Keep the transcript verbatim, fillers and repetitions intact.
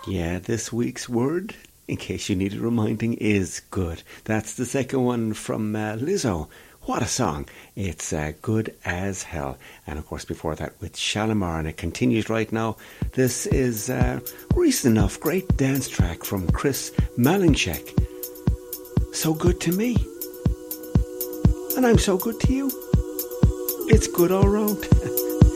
Yeah, this week's word, in case you needed reminding, is good. That's the second one from uh, Lizzo. What a song. It's uh, good as hell. And of course before that with Shalimar, and it continues right now. This is uh, recent enough, great dance track from Chris Malinchek. So good to me. And I'm so good to you. It's good all round.